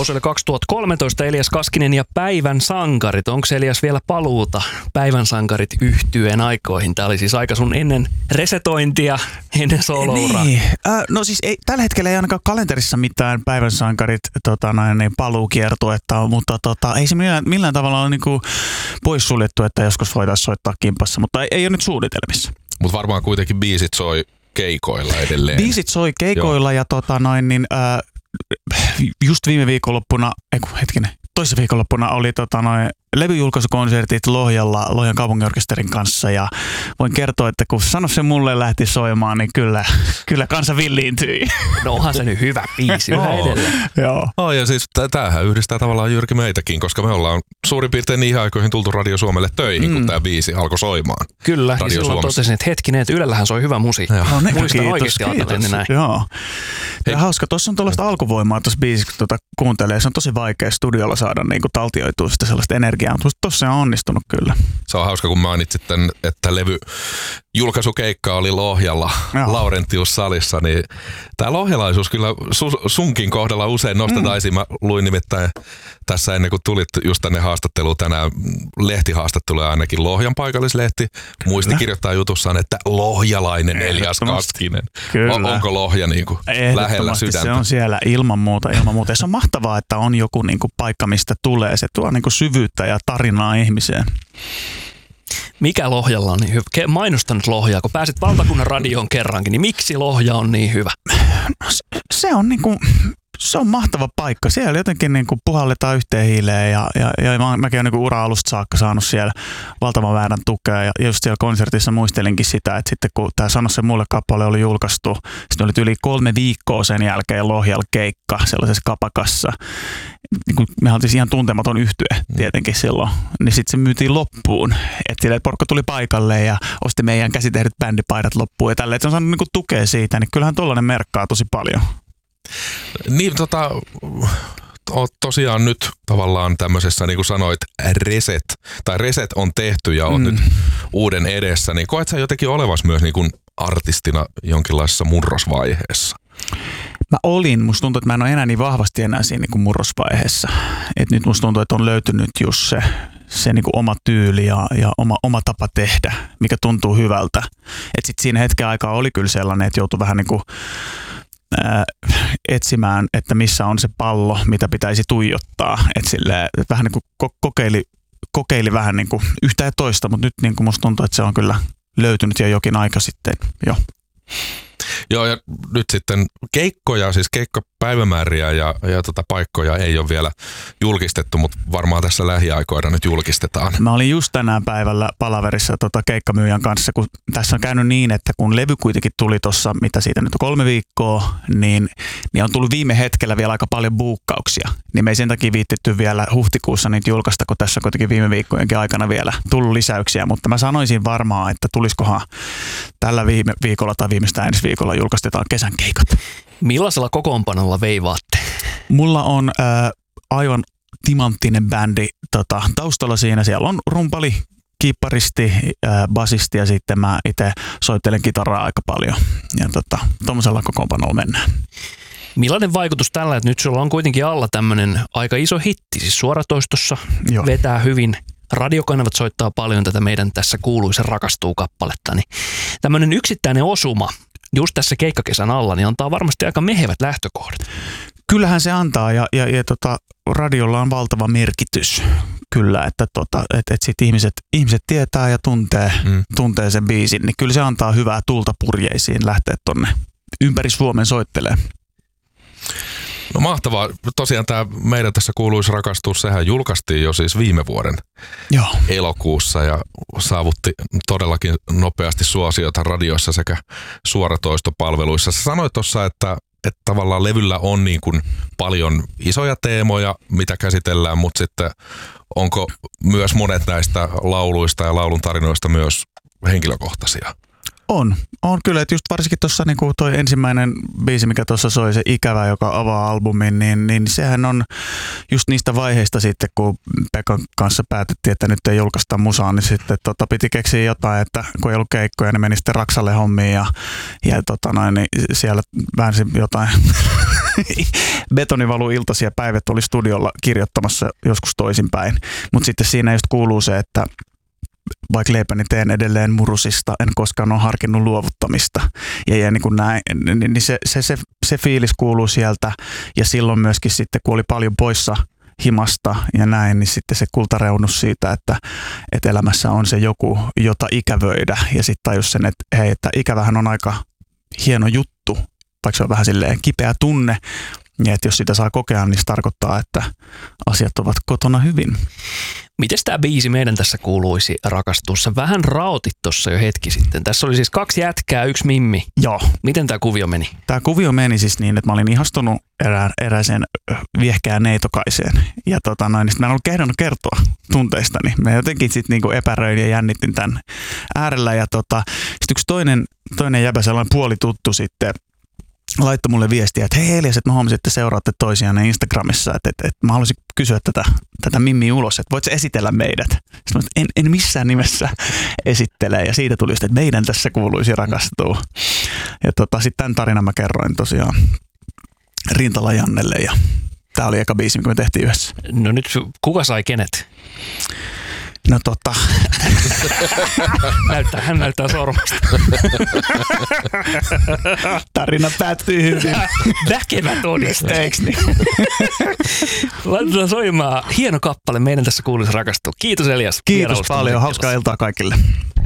vuosille 2013 Elias Kaskinen ja Päivän sankarit. Onko Elias vielä paluuta Päivän sankarit -yhtyeen aikoihin? Tämä oli siis aika sun ennen resetointia, ennen soolouraa. Niin. No siis tällä hetkellä ei ainakaan kalenterissa mitään Päivän sankarit paluukiertuetta, mutta ei se millään tavalla ole niinku poissuljettu, että joskus voitaisiin soittaa kimpassa, mutta ei ole nyt suunnitelmissa. Mutta varmaan kuitenkin biisit soi keikoilla edelleen. Biisit soi keikoilla. Joo. Ja just viime viikonloppuna, toissa viikonloppuna oli levyjulkaisukonsertit Lohjan kaupunginorkesterin kanssa ja voin kertoa, että kun Sano se mulle lähti soimaan, niin kyllä kansa villiintyi. No onhan se nyt hyvä biisi edelleen. Joo. Ja siis tämähän yhdistää tavallaan Jyrki meitäkin, koska me ollaan suurin piirtein niihin aikoihin tultu Radio Suomelle töihin, kun tämä biisi alkoi soimaan. Kyllä, ja silloin totesin, että hetkinen, että Ylellähän soi hyvä musiikki. No, muistan oikeasti ajatellen näin. Joo. Ja hauska, tuossa on tuollaista alkuvoimaa tuossa biisissä, kun kuuntelee. Se on tosi vaikea studiolla saada niinku taltioitua sitä sellaista energiaa, mutta tuossa on onnistunut kyllä. Se on hauska, kun mainitsit tämän, että levy-julkaisukeikka oli Lohjalla, Laurentius-salissa, niin tämä lohjalaisuus kyllä sunkin kohdalla usein nostetaan esiin. Mä luin nimittäin tässä ennen kuin tulit just tänne haastatteluun tänään, lehtihaastatteluja ainakin Lohjan paikallislehti. Muisti kirjoittaa jutussaan, että lohjalainen Elias Kaskinen. Onko Lohja niinku lähellä sydäntä? Se on siellä ilman muuta. Ja se on mahtavaa, että on joku niinku paikka, mistä tulee. Se tuo niinku syvyyttä ja tarinaa ihmiseen. Mikä Lohjalla on niin hyvä? Mainosta nyt Lohjaa, kun pääsit valtakunnan radioon kerrankin, niin miksi Lohja on niin hyvä? Se on mahtava paikka. Siellä jotenkin niinku puhalletaan yhteen hiileen ja mäkin olen niinku ura-alusta saakka saanut siellä valtavan määrän tukea. Ja just siellä konsertissa muistelinkin sitä, että sitten kun tämä Sano se mulle -kappale oli julkaistu, sitten oli yli 3 viikkoa sen jälkeen Lohjalla keikka sellaisessa kapakassa. Niin me oltiin ihan tuntematon yhtye tietenkin silloin, niin sitten se myytiin loppuun. Että porukka tuli paikalle ja osti meidän käsitehdyt bändipaidat loppuun ja tälleen. Että se on saanut niinku tukea siitä, niin kyllähän tollainen merkkaa tosi paljon. Niin oot tosiaan nyt tavallaan tämmöisessä, niin kuin sanoit, reset on tehty ja on nyt uuden edessä, niin koet sä jotenkin olevas myös niin kuin artistina jonkinlaisessa murrosvaiheessa? Musta tuntuu, että mä en ole enää niin vahvasti enää siinä niin kuin murrosvaiheessa. Et nyt musta tuntuu, että on löytynyt just se niin kuin oma tyyli ja oma tapa tehdä, mikä tuntuu hyvältä. Et sit siinä hetken aikaa oli kyllä sellainen, että joutui vähän niin kuin etsimään, että missä on se pallo, mitä pitäisi tuijottaa. Että silleen vähän niin kuin kokeili vähän niin kuin yhtä ja toista, mutta nyt niin kuin musta tuntuu, että se on kyllä löytynyt jo jokin aika sitten jo. Joo, ja nyt sitten keikkapäivämääriä ja paikkoja ei ole vielä julkistettu, mutta varmaan tässä lähiaikoina nyt julkistetaan. Mä olin just tänään päivällä palaverissa keikkamyyjän kanssa, kun tässä on käynyt niin, että kun levy kuitenkin tuli tuossa, mitä siitä nyt on 3 viikkoa, niin on tullut viime hetkellä vielä aika paljon buukkauksia. Niin me ei sen takia viittitty vielä huhtikuussa niitä julkaista, kun tässä on kuitenkin viime viikkojenkin aikana vielä tullut lisäyksiä, mutta mä sanoisin varmaan, että tulisikohan tällä viime viikolla tai viimeistään ensi viikolla julkaistetaan kesän keikat. Millaisella kokoonpanolla veivaatte? Mulla on aivan timanttinen bändi taustalla siinä. Siellä on rumpali, kiipparisti, basisti ja sitten mä itse soittelen kitaraa aika paljon. Ja tommosella kokoonpanolla mennään. Millainen vaikutus tällä, että nyt sulla on kuitenkin alla tämmöinen aika iso hitti, siis suoratoistossa vetää hyvin. Radiokanavat soittaa paljon tätä meidän tässä kuuluisa rakastuu -kappaletta, niin tämmöinen yksittäinen osuma just tässä keikkakesän alla niin antaa varmasti aika mehevät lähtökohdat. Kyllähän se antaa ja radiolla on valtava merkitys kyllä, että sit ihmiset tietää ja tuntee sen biisin, niin kyllä se antaa hyvää tulta purjeisiin lähteä tonne ympäri Suomen soittelee. No mahtavaa. Tosiaan tämä meidän tässä kuuluisa rakastus, sehän julkaistiin jo siis viime vuoden elokuussa ja saavutti todellakin nopeasti suosiota radioissa sekä suoratoistopalveluissa. Sä sanoit tuossa, että tavallaan levyllä on niin kuin paljon isoja teemoja, mitä käsitellään, mutta sitten onko myös monet näistä lauluista ja laulun tarinoista myös henkilökohtaisia? On kyllä, että just varsinkin tuossa niin toi ensimmäinen biisi, mikä tuossa soi, se Ikävä, joka avaa albumin, niin sehän on just niistä vaiheista sitten, kun Pekan kanssa päätettiin, että nyt ei julkaista musaa, niin sitten piti keksiä jotain, että kun ei ollut keikkoja, niin meni sitten Raksalle hommiin ja niin siellä väänsi jotain Betonivalu iltaisia päivät oli studiolla kirjoittamassa joskus toisinpäin. Mutta sitten siinä just kuuluu se, että vaikka leipäni teen edelleen murusista, en koskaan ole harkinnut luovuttamista. Ja niin kuin näin, niin se fiilis kuuluu sieltä. Ja silloin myöskin sitten, kun oli paljon poissa himasta ja näin, niin sitten se kultareunus siitä, että elämässä on se joku, jota ikävöidä. Ja sitten tajus sen, että hei, että ikävähän on aika hieno juttu, vaikka se on vähän silleen kipeä tunne. Ja että jos sitä saa kokea, niin se tarkoittaa, että asiat ovat kotona hyvin. Mites tämä biisi Meidän tässä kuuluisi rakastussa? Vähän raotit tuossa jo hetki sitten. Tässä oli siis 2 jätkää, 1 mimmi. Joo. Miten tämä kuvio meni? Tämä kuvio meni siis niin, että mä olin ihastunut erääseen viehkään neitokaiseen. Ja niin sitten mä en ollut kehdannut kertoa tunteistani. Mä jotenkin sitten niinku epäröin ja jännittin tämän äärellä. Ja sitten yksi toinen jäbä, sellainen puolituttu sitten, laittoi mulle viestiä, että hei Elias, että mä huomasin, että seuraatte toisiaan Instagramissa, että mä haluaisin kysyä tätä Mimmiä ulos, että voit sä esitellä meidät? Sitten en missään nimessä esittele, ja siitä tuli just, että meidän tässä kuuluisi rakastua. Ja sitten tämän tarinan mä kerroin tosiaan Rintala Jannelle, ja tää oli eka biisi, mikä me tehtiin yhdessä. No nyt kuka sai kenet? No Hän näyttää sormasta. Tarina päättyy hyvin. Väkevä todiste. Eiks niin? Laitetaan soimaan hieno kappale. Meidän tässä kuuluisi rakastua. Kiitos Elias. Kiitos paljon. Hauskaa iltaa kaikille.